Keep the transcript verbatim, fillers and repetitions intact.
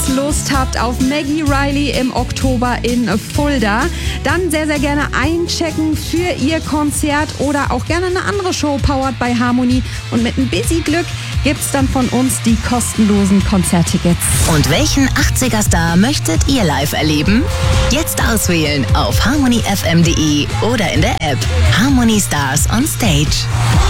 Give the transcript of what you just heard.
jetzt Lust habt auf Maggie Reilly im Oktober in Fulda, dann sehr, sehr gerne einchecken für ihr Konzert oder auch gerne eine andere Show powered by Harmony. Und mit ein bisschen Glück gibt's dann von uns die kostenlosen Konzerttickets. Und welchen achtziger-Star möchtet ihr live erleben? Jetzt auswählen auf harmony f m punkt d e oder in der App Harmony Stars on Stage.